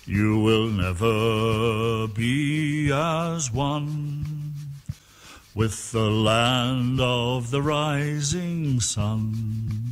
You will never be as one with the land of the rising sun.